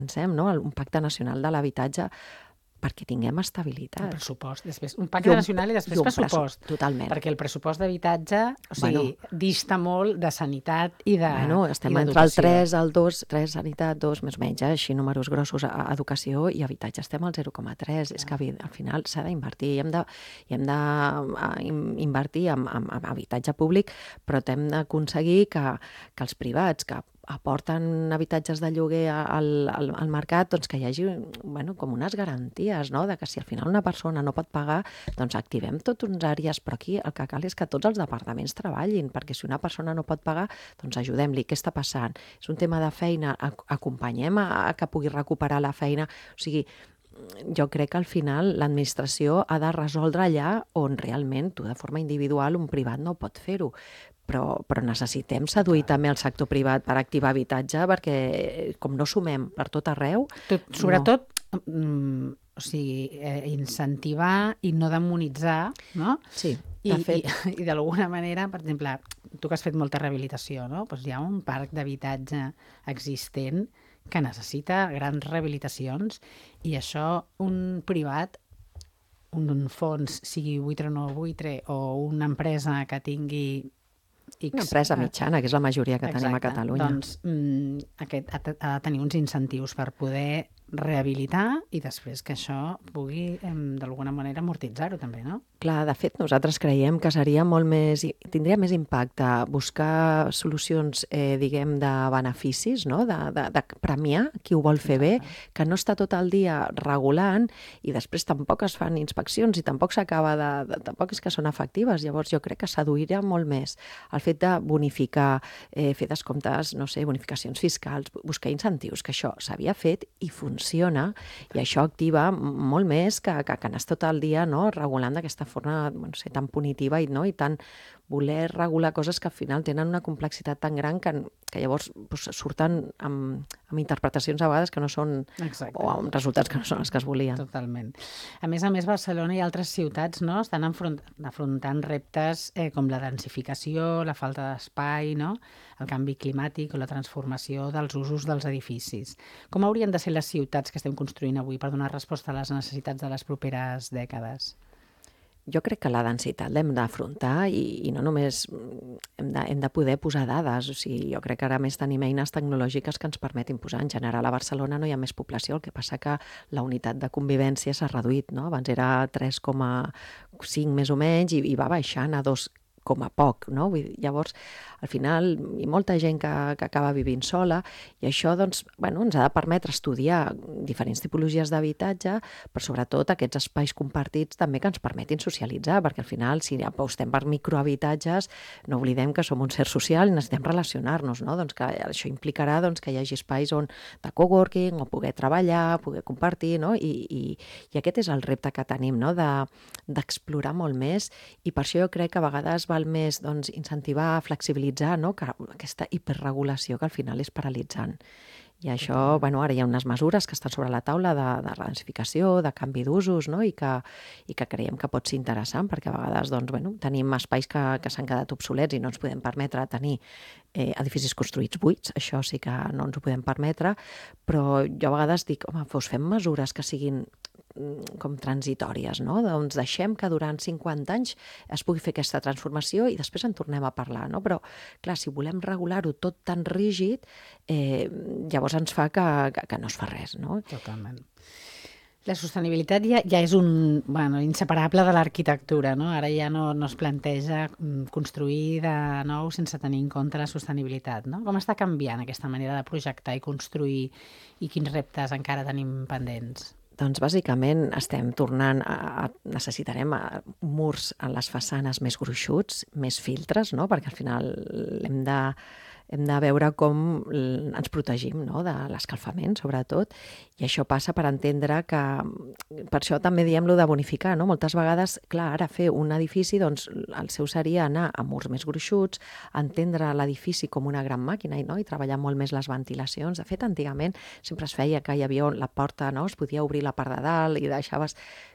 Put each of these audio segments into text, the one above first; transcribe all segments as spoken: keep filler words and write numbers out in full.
pensem, no? Un pacte nacional de l'habitatge perquè tinguem El estabilitat. pressupost, després un pacte nacional i després pressupost. Totalment. Perquè el pressupost d'habitatge, o sigui, Bueno. dista molt de sanitat i de Bueno, estem i de entre el dotació. tres, el dos, tres sanitat, dos més o menys, eh? Així números grossos a a educació i habitatge estem al zero coma tres. És que al final s'ha d'invertir i hem de, i hem de a, in- invertir en, en, en habitatge públic, però hem d'aconseguir que, que els privats que aporten habitatges de lloguer al, al, al mercat, doncs que hi hagi bueno, com unes garanties, no? De que si al final una persona no pot pagar, doncs activem totes unes àrees, però aquí el que cal és que tots els departaments treballin, perquè si una persona no pot pagar, doncs ajudem-li. Què està passant? És un tema de feina, ac- acompanyem a, a que pugui recuperar la feina, o sigui, jo crec que al final l'administració ha de resoldre allà on realment tu de forma individual, un privat no pot fer-ho. Però, però necessitem seduir també el sector privat per activar habitatge perquè com no sumem per tot arreu... Tot, sobretot, mm, o sigui, eh, incentivar i no demonitzar, no? Sí, I, de fet... i, i d'alguna manera, per exemple, tu que has fet molta rehabilitació, no? Doncs hi ha un parc d'habitatge existent que necessita grans rehabilitacions i això un privat, un fons, sigui buitre o no buitre, o una empresa que tingui X, Una empresa mitjana, que és la majoria que exacte, tenim a Catalunya. Doncs mm, aquest ha, ha de tenir uns incentius per poder rehabilitar i després que això pugui em, d'alguna manera amortitzar-ho també, no? Clar, de fet, nosaltres creiem que seria molt més, tindria més impacte buscar solucions, eh, diguem, de beneficis, no? de, de, de premiar qui ho vol fer bé, que no està tot el dia regulant i després tampoc es fan inspeccions i tampoc s'acaba de, de... tampoc és que són efectives. Llavors jo crec que seduiria molt més el fet de bonificar, eh, fer descomptes, no sé, bonificacions fiscals, buscar incentius, que això s'havia fet i funciona i això activa molt més que, que, que anar tot el dia, no? Regulant d'aquesta forma, no sé, tan punitiva i, no? I tan voler regular coses que al final tenen una complexitat tan gran que, que llavors pues, surten amb, amb interpretacions a vegades que no són, Exacte. o amb resultats que no són els que es volien. Totalment. A més a més, Barcelona i altres ciutats, no? Estan enfront, afrontant reptes eh, com la densificació, la falta d'espai, no? El canvi climàtic o la transformació dels usos dels edificis. Com haurien de ser les ciutats que estem construint avui per donar resposta a les necessitats de les properes dècades? Jo crec que la densitat l'hem d'afrontar i, i no només hem de, hem de poder posar dades. O sigui, jo crec que ara més tenim eines tecnològiques que ens permetin posar. En general, a Barcelona no hi ha més població, el que passa que la unitat de convivència s'ha reduït, no? Abans era tres coma cinc més o menys i, i va baixant a dos com a poc, no? Vull dir, llavors, al final, hi ha molta gent que, que acaba vivint sola i això, doncs, bueno, ens ha de permetre estudiar diferents tipologies d'habitatge, però sobretot aquests espais compartits també que ens permetin socialitzar, perquè al final, si apostem per microhabitatges, no oblidem que som un ser social i necessitem relacionar-nos, no? Doncs que això implicarà doncs, que hi hagi espais on de coworking, o poder treballar, poder compartir, no? I, i, i aquest és el repte que tenim, no? De, d'explorar molt més i per això jo crec que a vegades val més doncs, incentivar, flexibilitzar, no? Que aquesta hiperregulació que al final és paralitzant. I això, bueno, ara hi ha unes mesures que estan sobre la taula de, de redensificació, de canvi d'usos, no? I, que, i que creiem que pot ser interessant perquè a vegades doncs, bueno, tenim espais que, que s'han quedat obsolets i no ens podem permetre tenir eh, edificis construïts buits, això sí que no ens ho podem permetre, però jo a vegades dic, home, doncs fem mesures que siguin com transitòries, no? Doncs deixem que durant cinquanta anys es pugui fer aquesta transformació i després en tornem a parlar, no? Però, clar, si volem regular-ho tot tan rígid, eh, llavors ens fa que, que, que no es fa res, no? Totalment. La sostenibilitat ja, ja és un, bueno, inseparable de l'arquitectura, no? Ara ja no, no es planteja construir de nou sense tenir en compte la sostenibilitat, no? Com està canviant aquesta manera de projectar i construir i quins reptes encara tenim pendents? Doncs bàsicament estem tornant a, a necessitarem a, murs en les façanes més gruixuts, més filtres, no? Perquè al final hem de, hem de veure com ens protegim, no? De l'escalfament, sobretot, i això passa per entendre que, per això també diem lo de bonificar, no? Moltes vegades, clar, ara fer un edifici, doncs el seu seria anar a murs més gruixuts, entendre l'edifici com una gran màquina i, no? I treballar molt més les ventilacions. De fet, antigament sempre es feia que hi havia la porta, no? Es podia obrir la part de dalt i deixaves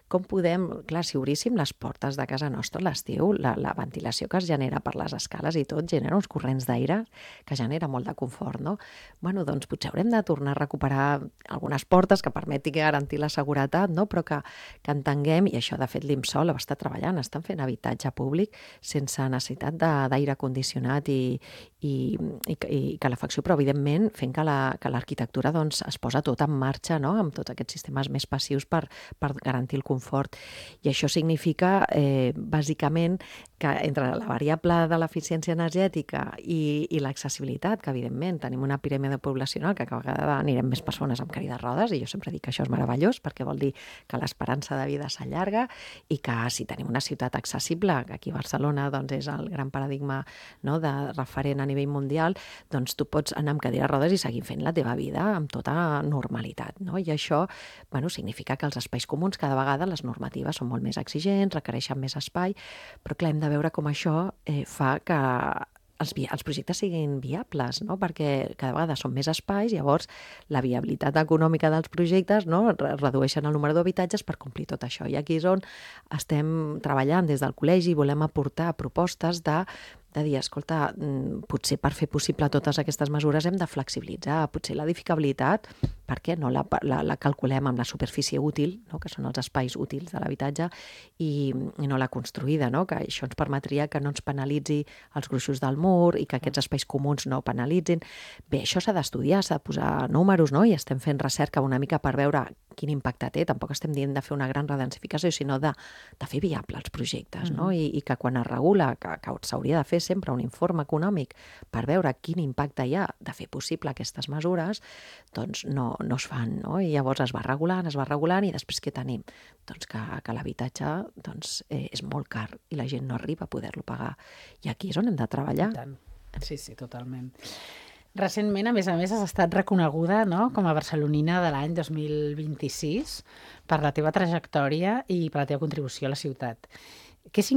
com podem... Clar, si obríssim les portes de casa nostra a l'estiu, la, la ventilació que es genera per les escales i tot, genera uns corrents d'aire que genera molt de confort, no? Bueno, doncs potser haurem de tornar a recuperar algunes portes que permeti garantir la seguretat, no? Però que, que entenguem, i això de fet l'IMSOL està treballant, estan fent habitatge públic sense necessitat d'aire condicionat i, i, i, i calefacció, però evidentment fent que la, que l'arquitectura doncs, es posa tot en marxa, no? Amb tots aquests sistemes més passius per, per garantir el confort. I això significa, eh, bàsicament, que entre la variable de l'eficiència energètica i, i l'accessibilitat, que evidentment tenim una piràmide poblacional que cada vegada anirem més persones amb cadira de rodes, i jo sempre dic que això és meravellós perquè vol dir que l'esperança de vida s'allarga i que si tenim una ciutat accessible, que aquí a Barcelona doncs, és el gran paradigma, no, de referent a nivell mundial, doncs tu pots anar amb cadira de rodes i seguir fent la teva vida amb tota normalitat, no? I això, bueno, significa que els espais comuns cada vegada les normatives són molt més exigents, requereixen més espai, però clar, hem de veure com això eh, fa que els, els projectes siguin viables, no? Perquè cada vegada són més espais, llavors la viabilitat econòmica dels projectes, no? Redueixen el número d'habitatges per complir tot això. I aquí és on estem treballant des del col·legi, volem aportar propostes de de dir, escolta, potser per fer possible totes aquestes mesures hem de flexibilitzar, potser l'edificabilitat, per què no la, la, la calculem amb la superfície útil, no? Que són els espais útils de l'habitatge, i, i no la construïda, no? Que això ens permetria que no ens penalitzi els gruixos del mur i que aquests espais comuns no penalitzin. Bé, això s'ha d'estudiar, s'ha de posar números, no? I estem fent recerca una mica per veure quin impacte té. Tampoc estem dient de fer una gran redensificació, sinó de, de fer viable els projectes, no? I, i que quan es regula, que, que s'hauria de fer sempre un informe econòmic per veure quin impacte hi ha de fer possible aquestes mesures, doncs no, no es fan, no? I llavors es va regulant, es va regulant, i després què tenim? Doncs que, que l'habitatge doncs, eh, és molt car i la gent no arriba a poder-lo pagar. I aquí és on hem de treballar. I tant. Sí, sí, totalment. Recentment, a més a més, has estat reconeguda, no?, com a barcelonina de l'any dos mil vint-i-sis per la teva trajectòria i per la teva contribució a la ciutat. Què